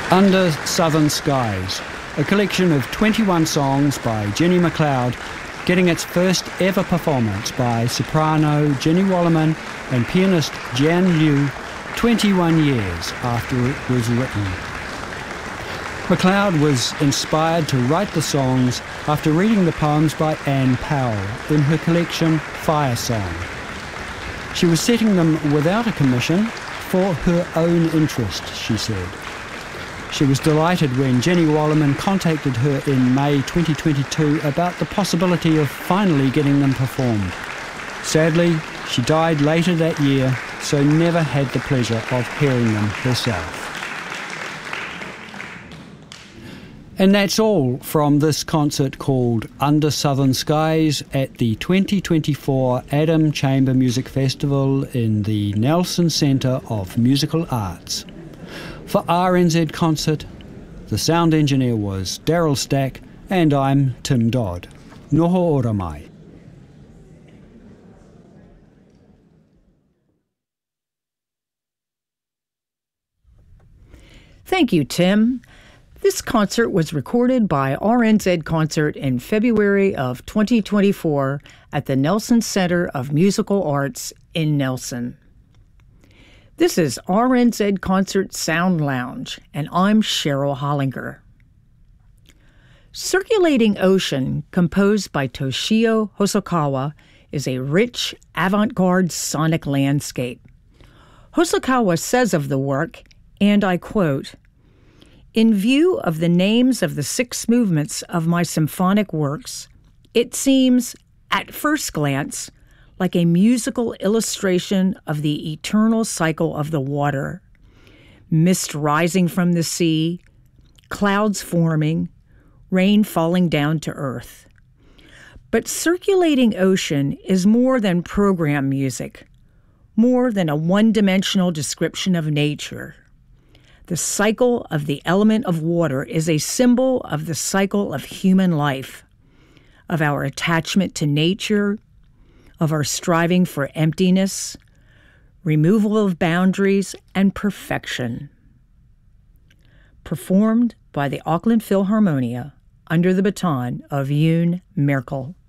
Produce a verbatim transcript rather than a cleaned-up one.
Under Southern Skies, a collection of twenty-one songs by Jenny McLeod, getting its first ever performance by soprano Jenny Wallerman and pianist Jan Liu twenty-one years after it was written. McLeod was inspired to write the songs after reading the poems by Anne Powell in her collection Fire Song. She was setting them without a commission for her own interest, she said. She was delighted when Jenny Wallerman contacted her in May twenty twenty-two about the possibility of finally getting them performed. Sadly, she died later that year, so never had the pleasure of hearing them herself. And that's all from this concert called Under Southern Skies at the twenty twenty-four Adam Chamber Music Festival in the Nelson Centre of Musical Arts. For R N Z Concert, the sound engineer was Daryl Stack, and I'm Tim Dodd. Noho ora mai. Thank you, Tim. This concert was recorded by R N Z Concert in February of twenty twenty-four at the Nelson Center of Musical Arts in Nelson. This is R N Z Concert Sound Lounge, and I'm Cheryl Hollinger. Circulating Ocean, composed by Toshio Hosokawa, is a rich, avant-garde sonic landscape. Hosokawa says of the work, and I quote, "In view of the names of the six movements of my symphonic works, it seems, at first glance, like a musical illustration of the eternal cycle of the water. Mist rising from the sea, clouds forming, rain falling down to earth. But Circulating Ocean is more than program music, more than a one-dimensional description of nature. The cycle of the element of water is a symbol of the cycle of human life, of our attachment to nature, of our striving for emptiness, removal of boundaries, and perfection." Performed by the Auckland Philharmonia under the baton of Yoon Merkel.